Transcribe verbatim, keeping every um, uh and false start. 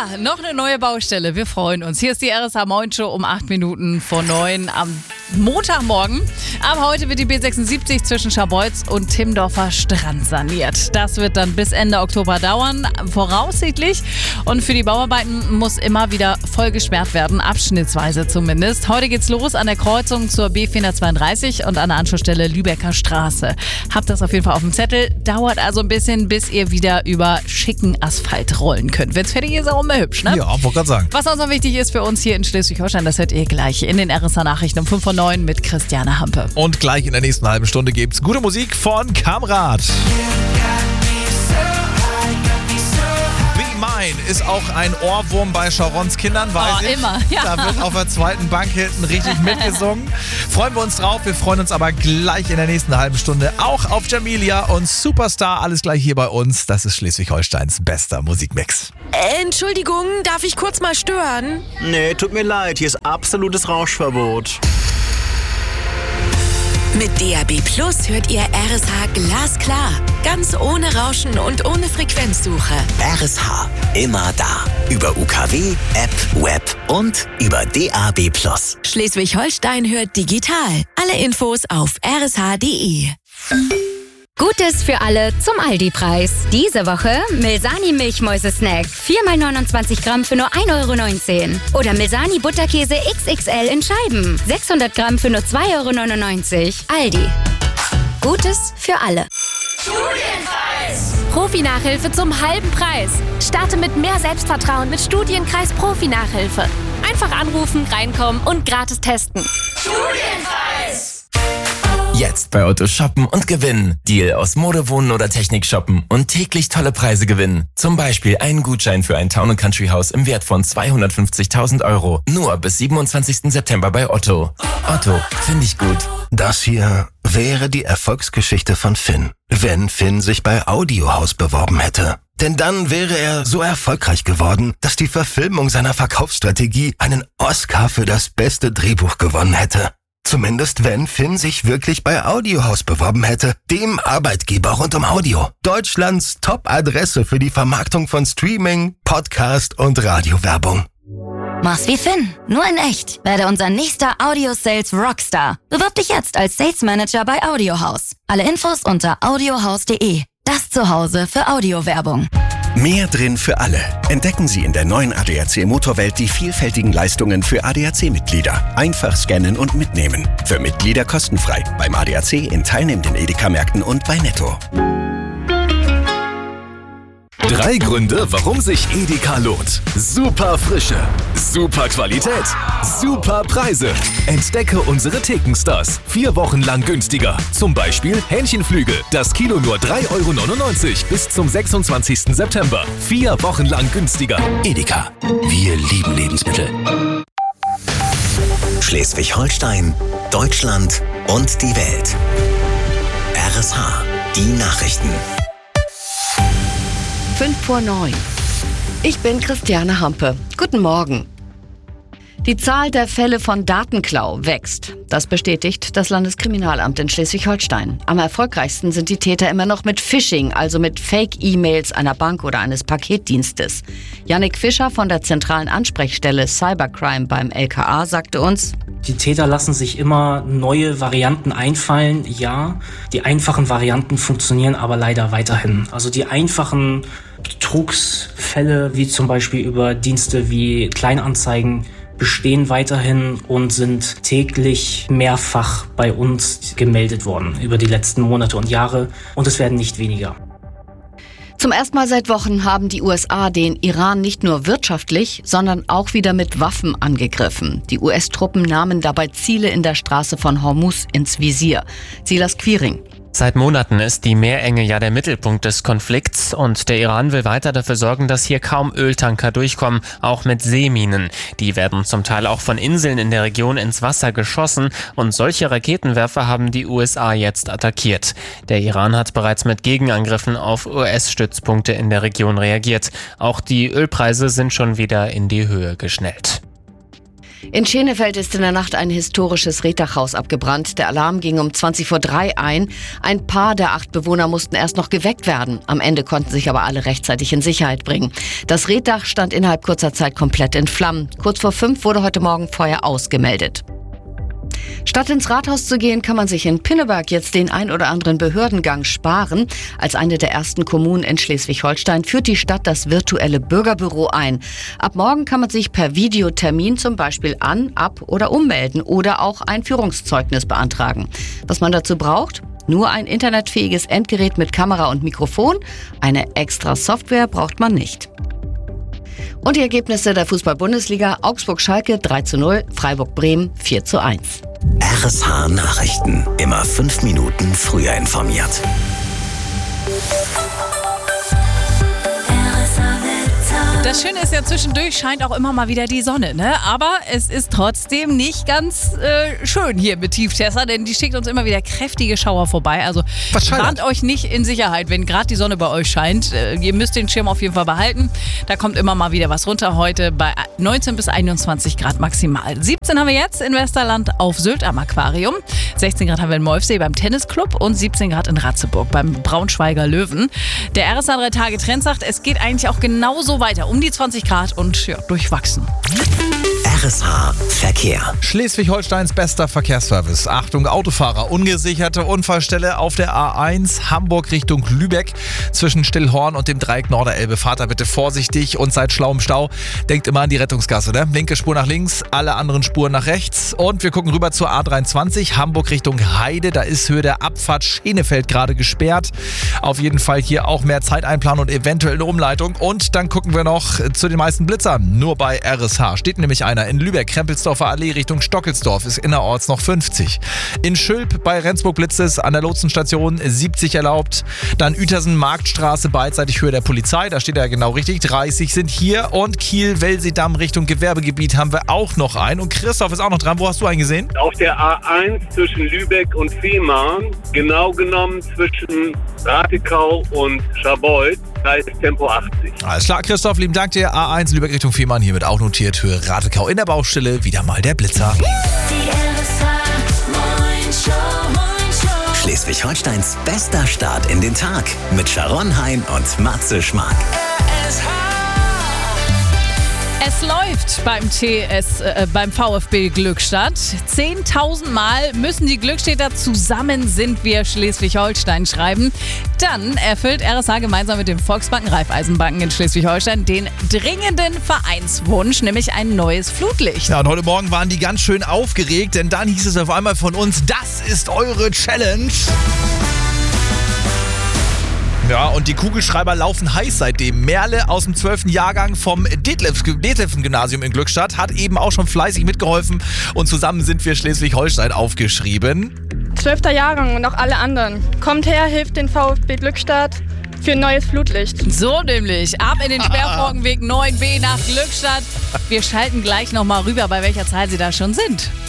Ja, noch eine neue Baustelle. Wir freuen uns. Hier ist die R S H Moin Show um acht Minuten vor neun am Montagmorgen. Ab heute wird die B sechsundsiebzig zwischen Scharbeutz und Timmendorfer Strand saniert. Das wird dann bis Ende Oktober dauern, voraussichtlich. Und für die Bauarbeiten muss immer wieder voll gesperrt werden, abschnittsweise zumindest. Heute geht's los an der Kreuzung zur B vierhundertzweiunddreißig und an der Anschlussstelle Lübecker Straße. Habt das auf jeden Fall auf dem Zettel. Dauert also ein bisschen, bis ihr wieder über schicken Asphalt rollen könnt. Wenn's fertig ist, auch immer hübsch, ne? Ja, wollte gerade sagen. Was auch noch wichtig ist für uns hier in Schleswig-Holstein, das hört ihr gleich in den R S H-Nachrichten um fünf vor neun mit Christiane Hampe. Und gleich in der nächsten halben Stunde gibt's gute Musik von Kamrat. Be Mine ist auch ein Ohrwurm bei Sharons Kindern, weiß Oh, ich. immer, ja. Da wird auf der zweiten Bank hinten richtig mitgesungen. Freuen wir uns drauf. Wir freuen uns aber gleich in der nächsten halben Stunde auch auf Jamilia und Superstar. Alles gleich hier bei uns. Das ist Schleswig-Holsteins bester Musikmix. Entschuldigung, darf ich kurz mal stören? Nee, tut mir leid, hier ist absolutes Rauschverbot. Mit D A B Plus hört ihr R S H glasklar. Ganz ohne Rauschen und ohne Frequenzsuche. R S H, immer da. Über U K W, App, Web und über D A B Plus. Schleswig-Holstein hört digital. Alle Infos auf r s h punkt d e. Gutes für alle zum Aldi-Preis. Diese Woche Milsani Milchmäuse-Snack. vier mal neunundzwanzig Gramm für nur ein Euro neunzehn. Oder Milsani Butterkäse X X L in Scheiben. sechshundert Gramm für nur zwei Euro neunundneunzig. Aldi. Gutes für alle. Studienkreis. Profi-Nachhilfe zum halben Preis. Starte mit mehr Selbstvertrauen mit Studienkreis Profi-Nachhilfe. Einfach anrufen, reinkommen und gratis testen. Studienkreis. Jetzt bei Otto shoppen und gewinnen. Deal aus Mode, Wohnen oder Technik shoppen und täglich tolle Preise gewinnen. Zum Beispiel einen Gutschein für ein Town and Country Haus im Wert von zweihundertfünfzigtausend Euro. Nur bis siebenundzwanzigsten September bei Otto. Otto, finde ich gut. Das hier wäre die Erfolgsgeschichte von Finn, wenn Finn sich bei Audiohaus beworben hätte. Denn dann wäre er so erfolgreich geworden, dass die Verfilmung seiner Verkaufsstrategie einen Oscar für das beste Drehbuch gewonnen hätte. Zumindest wenn Finn sich wirklich bei Audiohaus beworben hätte, dem Arbeitgeber rund um Audio. Deutschlands Top-Adresse für die Vermarktung von Streaming, Podcast und Radiowerbung. Mach's wie Finn, nur in echt. Werde unser nächster Audio-Sales Rockstar. Bewirb dich jetzt als Sales Manager bei Audiohaus. Alle Infos unter audiohaus punkt de. Das Zuhause für Audiowerbung. Mehr drin für alle. Entdecken Sie in der neuen A D A C Motorwelt die vielfältigen Leistungen für A D A C-Mitglieder. Einfach scannen und mitnehmen. Für Mitglieder kostenfrei. Beim A D A C in teilnehmenden Edeka-Märkten und bei Netto. Drei Gründe, warum sich Edeka lohnt. Super Frische, super Qualität, super Preise. Entdecke unsere Thekenstars. Vier Wochen lang günstiger. Zum Beispiel Hähnchenflügel. Das Kilo nur drei Euro neunundneunzig bis zum sechsundzwanzigsten September. Vier Wochen lang günstiger. Edeka. Wir lieben Lebensmittel. Schleswig-Holstein, Deutschland und die Welt. R S H, die Nachrichten. Fünf vor neun. Ich bin Christiane Hampe. Guten Morgen. Die Zahl der Fälle von Datenklau wächst. Das bestätigt das Landeskriminalamt in Schleswig-Holstein. Am erfolgreichsten sind die Täter immer noch mit Phishing, also mit Fake-E-Mails einer Bank oder eines Paketdienstes. Jannik Fischer von der zentralen Ansprechstelle Cybercrime beim L K A sagte uns: Die Täter lassen sich immer neue Varianten einfallen, ja. Die einfachen Varianten funktionieren aber leider weiterhin. Also die einfachen Betrugsfälle, wie zum Beispiel über Dienste wie Kleinanzeigen, bestehen weiterhin und sind täglich mehrfach bei uns gemeldet worden über die letzten Monate und Jahre, und es werden nicht weniger. Zum ersten Mal seit Wochen haben die U S A den Iran nicht nur wirtschaftlich, sondern auch wieder mit Waffen angegriffen. Die U S-Truppen nahmen dabei Ziele in der Straße von Hormuz ins Visier. Silas Quiring. Seit Monaten ist die Meerenge ja der Mittelpunkt des Konflikts und der Iran will weiter dafür sorgen, dass hier kaum Öltanker durchkommen, auch mit Seeminen. Die werden zum Teil auch von Inseln in der Region ins Wasser geschossen und solche Raketenwerfer haben die U S A jetzt attackiert. Der Iran hat bereits mit Gegenangriffen auf U S-Stützpunkte in der Region reagiert. Auch die Ölpreise sind schon wieder in die Höhe geschnellt. In Schenefeld ist in der Nacht ein historisches Reetdachhaus abgebrannt. Der Alarm ging um zwanzig vor drei ein. Ein paar der acht Bewohner mussten erst noch geweckt werden. Am Ende konnten sich aber alle rechtzeitig in Sicherheit bringen. Das Reetdach stand innerhalb kurzer Zeit komplett in Flammen. Kurz vor fünf wurde heute Morgen Feuer ausgemeldet. Statt ins Rathaus zu gehen, kann man sich in Pinneberg jetzt den ein oder anderen Behördengang sparen. Als eine der ersten Kommunen in Schleswig-Holstein führt die Stadt das virtuelle Bürgerbüro ein. Ab morgen kann man sich per Videotermin zum Beispiel an-, ab- oder ummelden oder auch ein Führungszeugnis beantragen. Was man dazu braucht? Nur ein internetfähiges Endgerät mit Kamera und Mikrofon. Eine extra Software braucht man nicht. Und die Ergebnisse der Fußball-Bundesliga: Augsburg-Schalke drei zu null, Freiburg-Bremen vier zu eins. R S H Nachrichten. Immer fünf Minuten früher informiert. Das Schöne ist ja, zwischendurch scheint auch immer mal wieder die Sonne, ne? Aber es ist trotzdem nicht ganz äh, schön hier mit Tieftesser, denn die schickt uns immer wieder kräftige Schauer vorbei. Also warnt euch nicht in Sicherheit, wenn gerade die Sonne bei euch scheint. Äh, ihr müsst den Schirm auf jeden Fall behalten. Da kommt immer mal wieder was runter. Heute bei neunzehn bis einundzwanzig Grad maximal. siebzehn haben wir jetzt in Westerland auf Sylt am Aquarium. sechzehn Grad haben wir in Molfsee beim Tennisclub und siebzehn Grad in Ratzeburg beim Braunschweiger Löwen. Der R S A drei Tage Trend sagt, es geht eigentlich auch genauso weiter. Um die zwanzig Grad und ja, durchwachsen. R S H Verkehr. Schleswig-Holsteins bester Verkehrsservice. Achtung, Autofahrer, ungesicherte Unfallstelle auf der A eins Hamburg Richtung Lübeck zwischen Stillhorn und dem Dreieck Norderelbe. Fahrt da bitte vorsichtig und seid schlau im Stau. Denkt immer an die Rettungsgasse, ne? Linke Spur nach links, alle anderen Spuren nach rechts. Und wir gucken rüber zur A dreiundzwanzig Hamburg Richtung Heide. Da ist Höhe der Abfahrt Schenefeld gerade gesperrt. Auf jeden Fall hier auch mehr Zeit einplanen und eventuell eine Umleitung. Und dann gucken wir noch zu den meisten Blitzern. Nur bei R S H steht nämlich einer in Lübeck, Krempelsdorfer Allee Richtung Stockelsdorf ist innerorts noch fünfzig. In Schülp bei Rendsburg blitzt es an der Lotsenstation siebzig erlaubt. Dann Uetersen Marktstraße beidseitig Höhe der Polizei, da steht er genau richtig, dreißig sind hier. Und Kiel-Welsedamm Richtung Gewerbegebiet haben wir auch noch einen. Und Christoph ist auch noch dran. Wo hast du einen gesehen? Auf der A eins zwischen Lübeck und Fehmarn, genau genommen zwischen Ratekau und Scharbeutz. Da ist Tempo achtzig. Alles klar, Christoph, lieben Dank dir. A eins Lübeck Richtung Fehmarn, hiermit auch notiert. Höhe Ratekau in der Baustelle, wieder mal der Blitzer. Schleswig-Holsteins bester Start in den Tag mit Sharon Hein und Matze Schmark. Es läuft beim T S, äh, beim VfB Glückstadt. zehntausend Mal müssen die Glückstädter zusammen sind wir Schleswig-Holstein schreiben. Dann erfüllt R S H gemeinsam mit den Volksbanken Raiffeisenbanken in Schleswig-Holstein den dringenden Vereinswunsch, nämlich ein neues Flutlicht. Ja, und heute Morgen waren die ganz schön aufgeregt, denn dann hieß es auf einmal von uns, das ist eure Challenge. Ja, und die Kugelschreiber laufen heiß seitdem. Merle aus dem zwölften Jahrgang vom Detlefsen-Gymnasium in Glückstadt hat eben auch schon fleißig mitgeholfen und zusammen sind wir Schleswig-Holstein aufgeschrieben. zwölfter Jahrgang und auch alle anderen. Kommt her, hilft den VfB Glückstadt für ein neues Flutlicht. So nämlich. Ab in den Sperrfroggenweg neun b nach Glückstadt. Wir schalten gleich nochmal rüber, bei welcher Zahl Sie da schon sind.